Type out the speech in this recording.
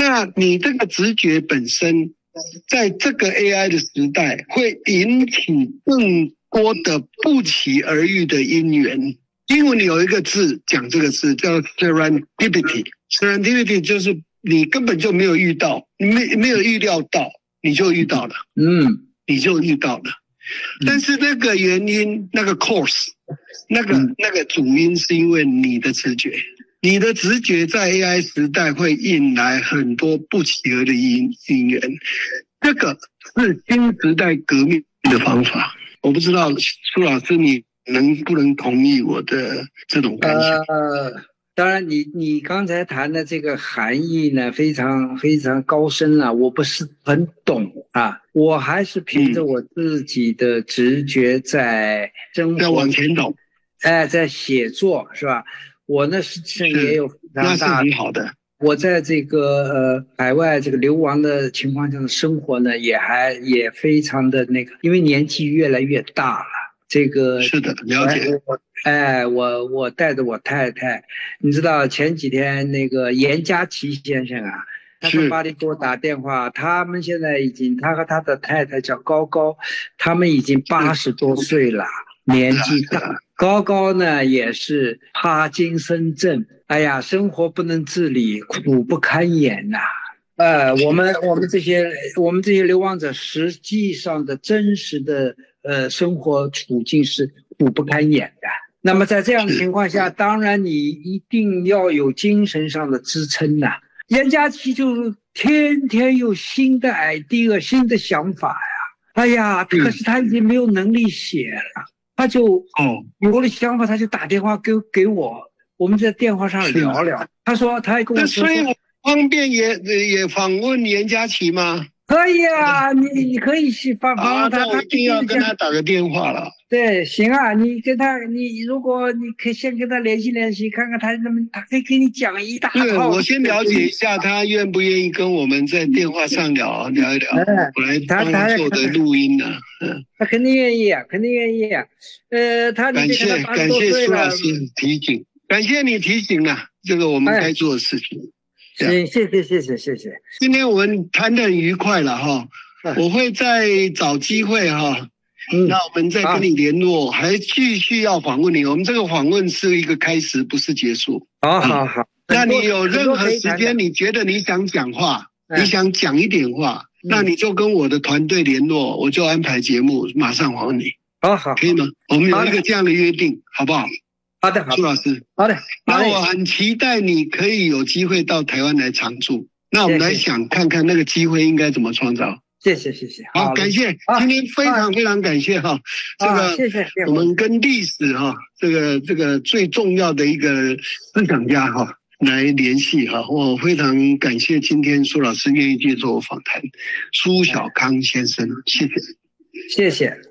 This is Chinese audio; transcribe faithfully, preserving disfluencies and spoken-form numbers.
那你这个直觉本身，在这个 A I 的时代，会引起更多的不期而遇的因缘。英文里有一个字讲这个字叫 serendipity，serendipity 就是你根本就没有遇到，没没有预料到，你就遇到了，嗯，你就遇到了。但是那个原因，那个 cause， 那个、嗯、那个主因是因为你的直觉，你的直觉在 A I 时代会引来很多不期而的因因缘，这个是新时代革命的方法。我不知道苏老师你能不能同意我的这种感想？ 呃，当然你，你你刚才谈的这个含义呢，非常非常高深啊，我不是很懂啊，我还是凭着我自己的直觉在生活， 在往前走， 哎，在写作是吧？我呢实际上也有非常大， 那是很好的。 我在这个呃海外这个流亡的情况下的生活呢，也还也非常的那个，因为年纪越来越大了。这个是的，了解。 哎，我我带着我太太，你知道前几天那个严家琪先生啊，他从巴黎给我打电话，他们现在已经，他和他的太太叫高高，他们已经八十多岁了，年纪大。高高呢也是帕金森症，哎呀，生活不能自理，苦不堪言呐、啊。呃，我们我们这些我们这些流亡者，实际上的真实的呃生活处境是苦不堪言的。那么在这样的情况下，当然你一定要有精神上的支撑呐、啊。严家琪就天天有新的 idea、新的想法呀。哎呀，可是他已经没有能力写了，他就哦有了想法，他就打电话给给我，我们在电话上聊聊。他说他还跟我说。 方便也也访问严家琪吗？ 可以啊，你你可以去访访问他， 他一定要跟他打个电话了。 对，行啊，你跟他，你如果你可以先跟他联系联系，看看他能不能，他可以给你讲一大套。 对，我先了解一下他愿不愿意跟我们在电话上聊聊一聊，嗯、我来帮他做的录音呢、啊。嗯， 他肯定愿意啊，肯定愿意啊。呃，他感谢感谢苏老师提醒，感谢你提醒了这个我们该做的事情。哎行，谢谢谢谢谢谢。 今天我们谈得很愉快了哈，我会再找机会哈，嗯、那我们再跟你联络，还继续要访问你。我们这个访问是一个开始，不是结束。 好好好。 那你有任何时间，你觉得你想讲话，你想讲一点话，嗯、那你就跟我的团队联络，我就安排节目，马上访问你。 好好， 可以吗？我们有一个这样的约定，好不好？ 好的， 苏老师， 好的， 那我很期待你可以有机会到台湾来常住。那我们来想看看那个机会应该怎么创造。 谢谢谢谢， 好，感谢，今天非常非常感谢哈，这个谢谢我们跟历史哈，这个这个最重要的一个思想家哈来联系哈，我非常感谢今天苏老师愿意接受我访谈，苏小康先生，谢谢， 谢谢。